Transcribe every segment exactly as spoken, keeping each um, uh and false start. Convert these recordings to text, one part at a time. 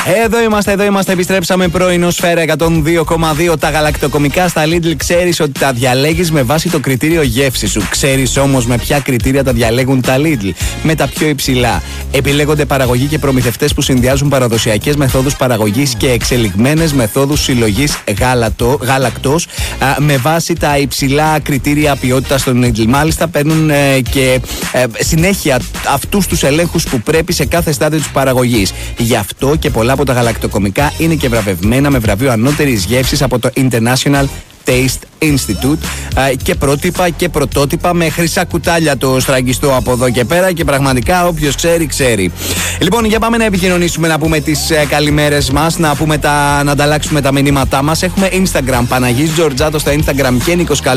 Εδώ είμαστε, εδώ είμαστε, επιστρέψαμε πρωινό Σφαίρα εκατόν δύο κόμμα δύο. Τα γαλακτοκομικά στα Lidl ξέρεις ότι τα διαλέγεις με βάση το κριτήριο γεύση σου. Ξέρεις όμως με ποια κριτήρια τα διαλέγουν τα Lidl? Με τα πιο υψηλά. Επιλέγονται παραγωγοί και προμηθευτές που συνδυάζουν παραδοσιακές μεθόδους παραγωγής και εξελιγμένες μεθόδους συλλογής γάλακτος με βάση τα υψηλά κριτήρια ποιότητας των Lidl. Μάλιστα παίρνουν ε, και ε, συνέχεια αυτούς τους ελέγχους που πρέπει σε κάθε στάδιο της παραγωγής. Γι' αυτό και πολλά από τα γαλακτοκομικά είναι και βραβευμένα με βραβείο ανώτερης γεύσης από το International Taste Institute και πρότυπα και πρωτότυπα με χρυσά κουτάλια το στραγγιστό από εδώ και πέρα και πραγματικά όποιος ξέρει, ξέρει. Λοιπόν, για πάμε να επικοινωνήσουμε, να πούμε τις ε, καλημέρες μας, να, πούμε τα, να ανταλλάξουμε τα μηνύματά μας. Έχουμε Instagram, Παναγής Τζορτζάτο στο Instagram και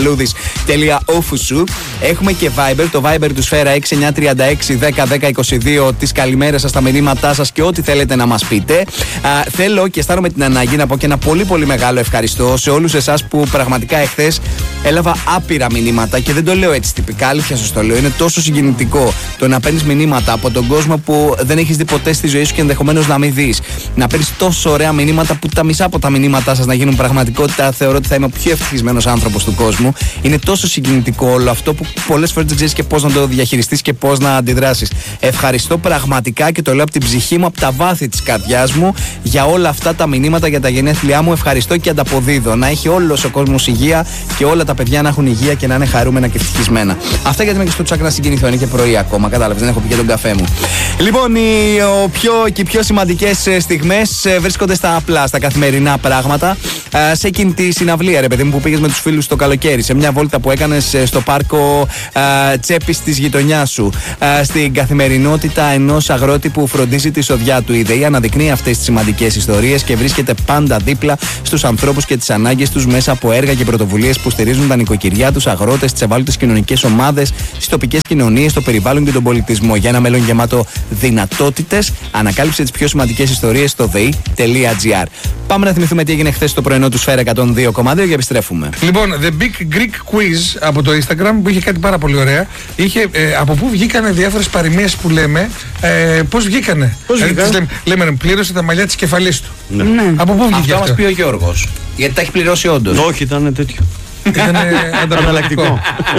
nikoskaludis.ofusou. Έχουμε και Viber, το Viber του Σφαίρα έξι εννιά τρία έξι δέκα δέκα είκοσι δύο, τις καλημέρες σας, τα μηνύματά σας και ό,τι θέλετε να μας πείτε. Α, θέλω και αισθάνομαι την ανάγκη να πω και ένα πολύ πολύ μεγάλο ευχαριστώ σε όλους εσάς που πραγματικά εχθές έλαβα άπειρα μηνύματα και δεν το λέω έτσι τυπικά, αλήθεια σας το λέω. Είναι τόσο συγκινητικό το να παίρνεις μηνύματα από τον κόσμο που δεν έχεις δει ποτέ στη ζωή σου και ενδεχομένως να μην δεις. Να παίρνεις τόσο ωραία μηνύματα που τα μισά από τα μηνύματά σας να γίνουν πραγματικότητα. Θεωρώ ότι θα είμαι ο πιο ευτυχισμένος άνθρωπος του κόσμου. Είναι τόσο συγκινητικό όλο αυτό που πολλές φορές δεν ξέρεις και πώς να το διαχειριστείς και πώς να αντιδράσεις. Ευχαριστώ πραγματικά και το λέω από την ψυχή μου, από τα βάθη της καρδιάς μου για όλα αυτά τα μηνύματα για τα γενέθλιά μου. Ευχαριστώ και ανταποδίδω. Να έχει όλος ο κόσμος υγεία και όλα τα παιδιά να έχουν υγεία και να είναι χαρούμενα και ευτυχισμένα. Αυτά γιατί είμαι και στο τσάκρα να συγκινηθώ. Είναι και πρωί ακόμα, κατάλαβες, δεν έχω πει και τον καφέ μου. Λοιπόν, οι, ο πιο, και οι πιο σημαντικές στιγμές βρίσκονται στα απλά, στα καθημερινά πράγματα. Σε εκείνη τη συναυλία, ρε παιδί μου, που πήγες με τους φίλους το καλοκαίρι, σε μια βόλτα που έκανες στο πάρκο Τσέπης της γειτονιάς σου, στην καθημερινότητα ενός αγρότη που φροντίζει τη σοδιά του. Η ΔΕΗ αναδεικνύει αυτές τις σημαντικές ιστορίες και βρίσκεται πάντα δίπλα στους ανθρώπους και τις ανάγκες τους μέσα από έργα και πρωτοβουλίες που στηρίζουν τα νοικοκυριά, τους αγρότες, τις ευάλωτες κοινωνικές ομάδες, τις τοπικές κοινωνίες, το περιβάλλον και τον πολιτισμό. Για ένα μέλλον γεμάτο δυνατότητες, ανακάλυψε τις πιο σημαντικές ιστορίες στο δei τελεία gr. Πάμε να θυμηθούμε τι έγινε χθες στο πρωινό του Σφαίρα εκατόν δύο κόμμα δύο και επιστρέφουμε. Λοιπόν, The Big Greek Quiz από το Instagram που είχε κάτι πάρα πολύ ωραία. Είχε ε, από πού βγήκανε διάφορες παροιμίες που λέμε. Ε, πώς βγήκανε. Πώς βγήκανε. λέμε, λέμε, πλήρωσε τα μαλλιά της κεφαλής του. Ναι. Ναι. Από πού βγήκε αυτό? Αυτό μας πει ο Γιώργος. Γιατί τα έχει πληρώσει όντως. Όχι, ήταν τέτοιο. Ήταν ανταλλακτικό.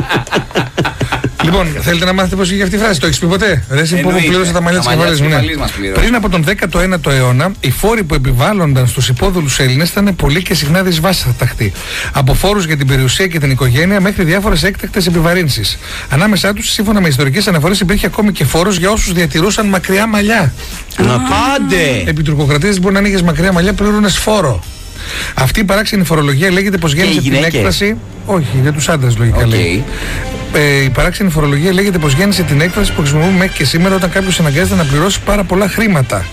Λοιπόν, θέλετε να μάθετε πώς βγήκε αυτή η φράση? Το έχεις πει ποτέ? Ρε εσύ που πλήρωσε τα μαλλιά της κεφαλής μου. Ναι. Πριν από τον δέκατο ένατο αιώνα, οι φόροι που επιβάλλονταν στους υπόδουλους Έλληνες ήταν πολύ και συχνά δυσβάσταχτοι. Από φόρους για την περιουσία και την οικογένεια μέχρι διάφορες έκτακτες επιβαρύνσεις. Ανάμεσά τους, σύμφωνα με ιστορικές αναφορές, υπήρχε ακόμη και φόρος για όσους διατηρούσαν μακριά μαλλιά. Να πάντε! Επί τουρκοκρατίας μπορεί να ανοίγεις μακριά μαλλιά, πληρώνες φόρο. Αυτή η παράξενη φορολογία λέγεται πως γέννησε την έκφραση. Όχι, για τους άντρες λογικά okay. λέει. Ε, η παράξενη φορολογία λέγεται πως γέννησε την έκφραση που χρησιμοποιούμε μέχρι και σήμερα όταν κάποιος αναγκάζεται να πληρώσει πάρα πολλά χρήματα.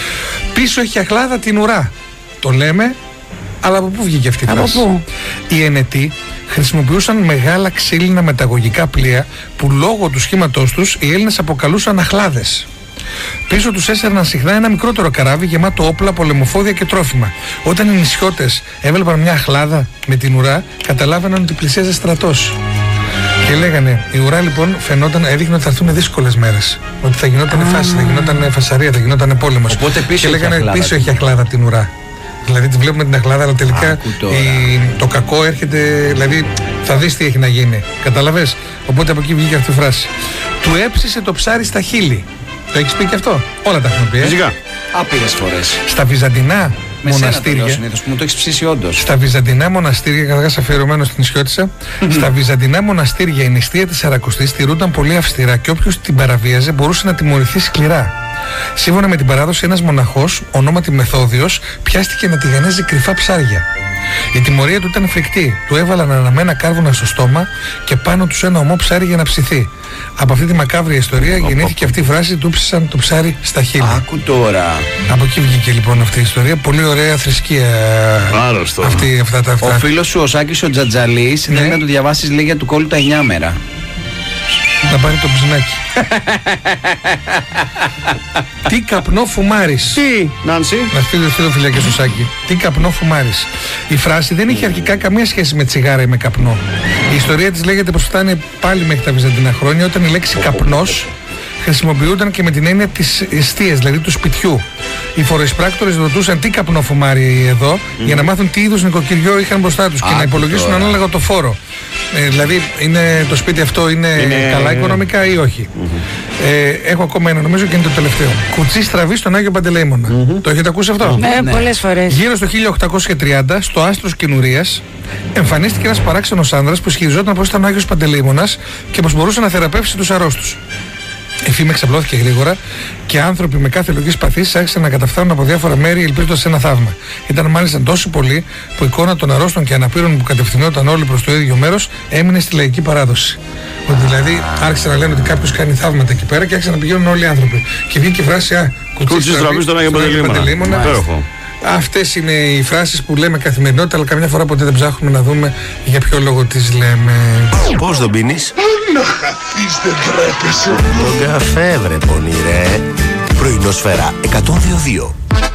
Πίσω έχει αχλάδα την ουρά. Το λέμε, αλλά από πού βγήκε αυτή η φράση? Οι Ενετοί χρησιμοποιούσαν μεγάλα ξύλινα μεταγωγικά πλοία που λόγω του σχήματός τους οι Έλληνες αποκαλούσαν αχλάδες. Πίσω τους έσαιρναν συχνά ένα μικρότερο καράβι γεμάτο όπλα, πολεμοφόδια και τρόφιμα. Όταν οι νησιώτες έβλεπαν μια αχλάδα με την ουρά, καταλάβαιναν ότι πλησίαζε στρατός. Και λέγανε, η ουρά λοιπόν φαινόταν, έδειχνε ότι θα έρθουν δύσκολες μέρες. Ότι θα γινόταν ah. φάση, θα γινόταν φασαρία, θα γινόταν πόλεμος. Οπότε πίσω και λέγανε, έχει πίσω έχει αχλάδα την ουρά. Δηλαδή τη βλέπουμε την αχλάδα, αλλά τελικά η, το κακό έρχεται, δηλαδή θα δεις τι έχει να γίνει. Καταλαβες? Οπότε από εκεί βγήκε αυτή η φράση. Του έψησε το ψάρι στα χείλη. Το έχεις πει και αυτό? Όλα τα έχουμε πει. Φυσικά. Άπειρες φορές. Στα βυζαντινά με μοναστήρια. Συνήθως, που μου το έχεις ψήσει όντως. Στα βυζαντινά μοναστήρια, καταρχάς αφιερωμένο στην Ισιώτισσα, στα βυζαντινά μοναστήρια η νηστεία της Σαρακοστής τηρούνταν πολύ αυστηρά και όποιος την παραβίαζε μπορούσε να τιμωρηθεί σκληρά. Σύμφωνα με την παράδοση, ένας μοναχός, ονόματι Μεθόδιος, πιάστηκε να τηγανίζει κρυφά ψάρια. Η τιμωρία του ήταν φρικτή. Του έβαλαν αναμένα κάρβουνα στο στόμα και πάνω τους ένα ομό ψάρι για να ψηθεί. Από αυτή τη μακάβρια ιστορία oh, γεννήθηκε oh, oh. αυτή η φράση, του ψήσαν το ψάρι στα χείλη. Άκου τώρα. Από εκεί βγήκε λοιπόν αυτή η ιστορία. Πολύ ωραία θρησκεία. Άρρωστο. Αυτή, αυτά, τα, αυτά. Ο φίλος σου ο Σάκης ο Τζατζαλής ναι. θέλει να του διαβάσεις λέει για του κόλλου τα εννιά μέρα. Να πάρει το ψινάκι. Τι καπνό φουμάρεις. Τι, Νάνση. Να στείλω φίλο φιλιά στο Σάκη. Τι καπνό φουμάρεις. Η φράση δεν είχε αρχικά καμία σχέση με τσιγάρα ή με καπνό. Η ιστορία της λέγεται πως φτάνει πάλι μέχρι τα βυζαντινά χρόνια όταν η λέξη καπνός χρησιμοποιούνταν και με την έννοια της εστίας, δηλαδή του σπιτιού. Οι φοροεισπράκτορες ρωτούσαν τι καπνό φουμάρει εδώ, mm. για να μάθουν τι είδους νοικοκυριό είχαν μπροστά τους και να υπολογίσουν τώρα ανάλογα το φόρο. Ε, δηλαδή, είναι, το σπίτι αυτό είναι, είναι... καλά οικονομικά ή όχι. Mm-hmm. Ε, έχω ακόμα ένα, νομίζω, και είναι το τελευταίο. Κουτσί στραβή στον Άγιο Παντελεήμονα. Mm-hmm. Το έχετε ακούσει αυτό? Ναι, ναι. πολλές φορές. Γύρω στο χίλια οκτακόσια τριάντα, στο Άστρος Κινουρίας, εμφανίστηκε ένας παράξενος άνδρας που ισχυριζόταν πως ήταν ο Άγιος Παντελεήμονας και πως μπορούσε να θεραπεύσει τους αρρώστους. Η φήμη εξαπλώθηκε γρήγορα και άνθρωποι με κάθε λογική παθήσεις άρχισαν να καταφθάνουν από διάφορα μέρη ελπίζοντας σε ένα θαύμα. Ήταν μάλιστα τόσο πολλοί που η εικόνα των αρρώστων και αναπήρων που κατευθυνόταν όλοι προς το ίδιο μέρος έμεινε στη λαϊκή παράδοση. Ότι δηλαδή άρχισαν να λένε ότι κάποιος κάνει θαύματα εκεί πέρα και άρχισαν να πηγαίνουν όλοι οι άνθρωποι. Και βγήκε η φράση «Α, κουτσί στραβή στον Άγιο Παντελεήμονα». Αυτές είναι οι φράσεις που λέμε καθημερινότητα, αλλά καμιά φορά ποτέ δεν ψάχνουμε να δούμε για ποιο λόγο τις λέμε. Πώς τον πίνεις? Να χαθείς, δεν τρέπεσαι. Τον καφέ βρε πονηρέ. Πρωινόσφαιρα εκατόν δύο δύο.